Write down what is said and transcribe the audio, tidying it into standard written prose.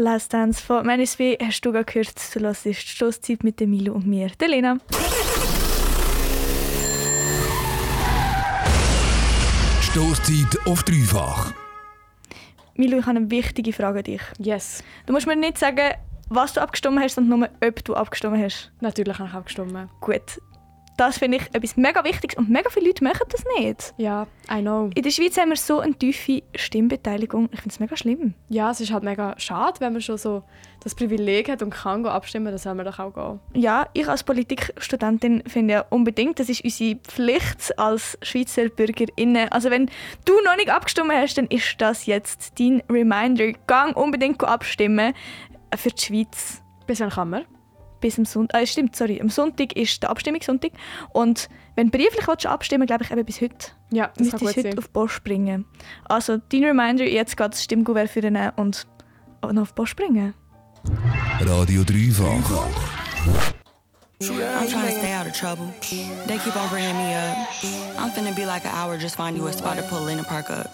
Last Dance von Menace B hast du gerade gehört, du hörst die Stosszeit mit Milo und mir, der Lena. Stosszeit auf dreifach. Milo, ich habe eine wichtige Frage an dich. Yes. Du musst mir nicht sagen, was du abgestimmt hast, sondern nur, ob du abgestimmt hast. Natürlich habe ich abgestimmt. Gut. Das finde ich etwas mega Wichtiges und mega viele Leute machen das nicht. Ja, I know. In der Schweiz haben wir so eine tiefe Stimmbeteiligung. Ich finde es mega schlimm. Ja, es ist halt mega schade, wenn man schon so das Privileg hat und kann abstimmen, dann soll man doch auch gehen. Ja, ich als Politikstudentin finde ja unbedingt, das ist unsere Pflicht als Schweizer BürgerInnen. Also wenn du noch nicht abgestimmt hast, dann ist das jetzt dein Reminder. Gang unbedingt abstimmen für die Schweiz. Bis wann kann man? Bis am Sonntag. Stimmt, sorry. Am Sonntag ist der Abstimmungssonntag. Und wenn du brieflich abstimmen willst, glaube ich eben bis heute. Ja, das kann gut heute sein. auf die Post bringen. Also dein Reminder, jetzt geht das Stimmkuvert für den und noch auf die Post bringen. Radio Dreifach. I'm trying to stay out of trouble. They keep on bringing me up. I'm finna be like an hour, just find you a spot to pull in and park up.